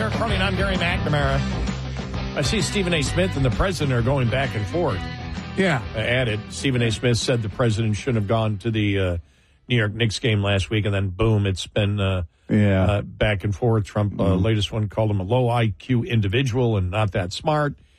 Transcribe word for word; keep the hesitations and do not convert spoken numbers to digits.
Eric Carlin. I'm Gary McNamara. I see Stephen A. Smith and the president are going back and forth. Yeah. Uh, added, Stephen A. Smith said the president shouldn't have gone to the uh, New York Knicks game last week, and then boom, it's been uh, yeah. uh, back and forth. Trump, uh, mm. latest one, called him a low I Q individual and not that smart.